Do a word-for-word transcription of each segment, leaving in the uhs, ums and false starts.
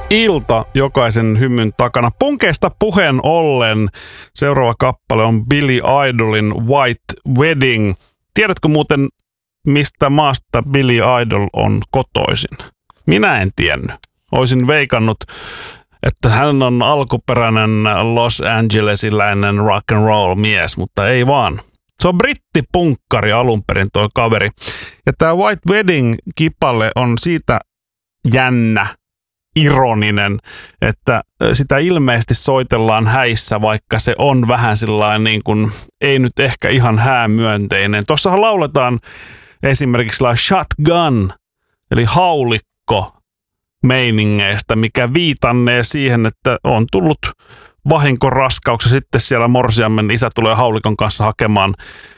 ilta jokaisen hymyn takana. Punkeista puheen ollen seuraava kappale on Billy Idolin White Wedding. Tiedätkö muuten, mistä maasta Billy Idol on kotoisin? Minä en tiennyt. Olisin veikannut, että hän on alkuperäinen Los Angelesiläinen rock and roll mies, mutta ei vaan. Se on brittipunkkari alun perin toi kaveri. Ja tää White Wedding-kipale on siitä jännä, ironinen, että sitä ilmeisesti soitellaan häissä, vaikka se on vähän sillain niin kuin, ei nyt ehkä ihan häämyönteinen. Tuossahan lauletaan esimerkiksi shotgun, eli haulikko meiningeistä, mikä viitannee siihen, että on tullut vahinkoraskauksia. Sitten siellä morsiammen isä tulee haulikon kanssa hakemaan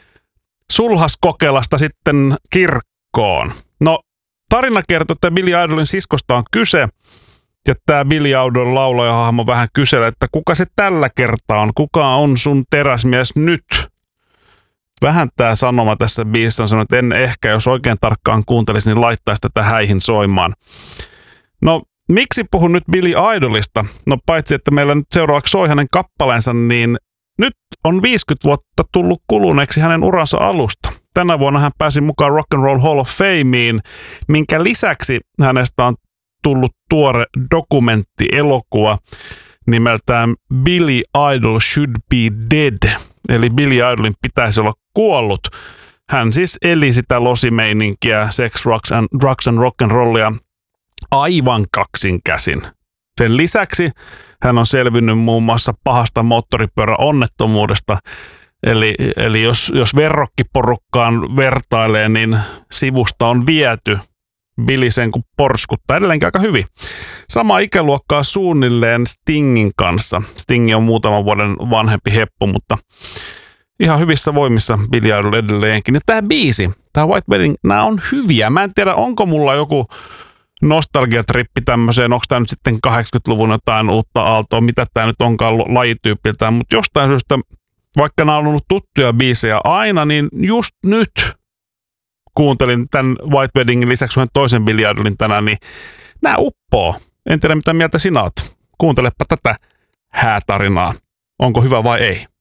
sulhaskokelasta sitten kirkkoon. No, tarina kertoo, että Billy Idolin siskosta on kyse. Ja tämä Billy Idol laulajahahmo vähän kyselee, että kuka se tällä kertaa on? Kuka on sun teräsmies nyt? Vähän tämä sanoma tässä biisissä on sanonut, että en ehkä, jos oikein tarkkaan kuuntelisi, niin laittaisi tätä häihin soimaan. No, miksi puhun nyt Billy Idolista? No, paitsi, että meillä nyt seuraavaksi soi hänen kappaleensa, niin nyt on viisikymmentä vuotta tullut kuluneeksi hänen uransa alusta. Tänä vuonna hän pääsi mukaan Rock and Roll Hall of Fameen, minkä lisäksi hänestä on tullut tuore dokumenttielokuva nimeltään Billy Idol Should Be Dead. Eli Billy Idolin pitäisi olla kuollut. Hän siis eli sitä losimeininkiä, sex, drugs and, drugs and rock and rollia aivan kaksin käsin. Sen lisäksi hän on selvinnyt muun muassa pahasta moottoripyöräonnettomuudesta. Eli, eli jos, jos verrokkiporukkaan vertailee, niin sivusta on viety Billy sen kun porskuttaa edelleenkin aika hyvin. Sama ikäluokkaa suunnilleen Stingin kanssa. Sting on muutaman vuoden vanhempi heppu, mutta ihan hyvissä voimissa Billy Idol edelleenkin. Ja tämä biisi, tämä White Wedding, nämä on hyviä. Mä en tiedä, onko mulla joku nostalgiatrippi tämmöiseen, onko tämä nyt sitten kahdeksankymmentäluvun jotain uutta aaltoa, mitä tämä nyt onkaan lajityypiltään, mutta jostain syystä, vaikka nämä on ollut tuttuja biisejä aina, niin just nyt kuuntelin tämän White Weddingin lisäksi toisen Billy Idolin tänään, niin nämä uppoo. En tiedä, mitä mieltä sinä oot. Kuuntelepa tätä häätarinaa. Onko hyvä vai ei?